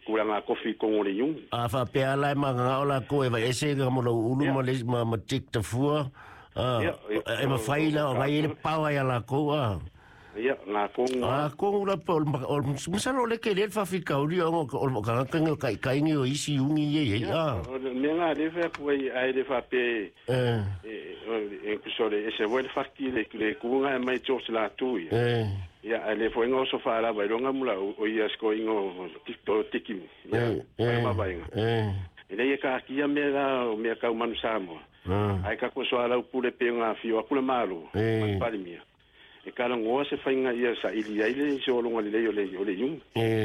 kulanga kofi kongole yung. Fa pe ala manga ola ko e vai ese ga mo ulu mo le ma tik te fua. E ma faila o ngai le pawa ya la ko Ia nga kong. Ko la po misalo le ke le fa fika uli o ka kai ngi o isi ungi ye Me nga le fa ko ai le fa pe episode ese voi fakti le kunga mai tos la tu. Ya ale foi ngo so fa la vai longa mula o ia sko ingo tiki. Ya ma vai. Ele ia ka kia me la o me ka manu samo. Ai ka ko so ala pule pe nga fio pule malu. Pa mia. E kala ngoa se fainga ia sa ili ile so longa le yung.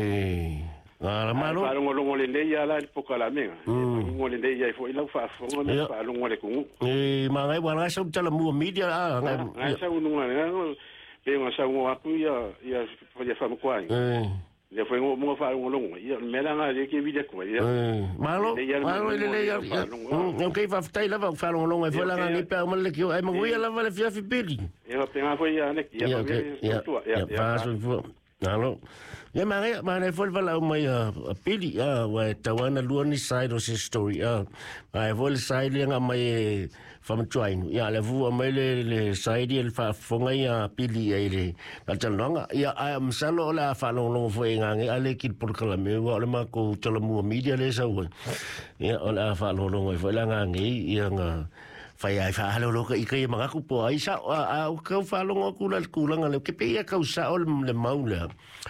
Ala malo. Fa longa le ia la poka la menga. Ngo le ia foi la fa fonga me fa longa le kungu. Ma ngai wala sa tala mu media ngai sa ununga pe nga sa ngoa ku ia fa mo kwai. Le foi mo fa longa ia me la nga le ke video ko ia. Malo le ia. Okay fa tai la fa longa foi la nga pe mo le ki ai mo ia la va le fia fi peli. Ia penga foi ia ne ia fa so Nalo. Ya mare foi vala mai pili wa tawana luani side o se story ai vol side nga mai fam join ya le vu mai le side el fa fonga ya pili ele talonga ya am salo la fa long foi nga ale kil por kala me wa le ma ko tolo media le sa wa ya la fa long foi la nga ngi ya nga fai ai fa halo loka i kai manga ku po ai sa au ka fa longa kula le ke pe ka usa o le maula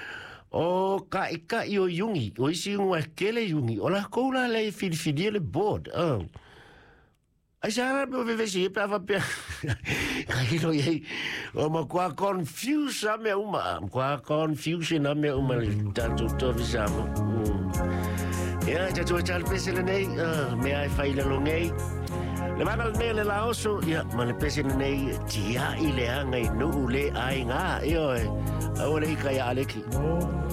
o ka yo yungi o isi un kele yungi o la kola le fidie le board ai sa be vesi pa fa pe kai lo ye o ma qua confuse me uma qua confusion me uma tanto to visamo ya ja to chal pesele nei me ai fai le longai le mana le la oso ya ma le pese nei tia i le anga i nu le ai nga io e ora i kai aleki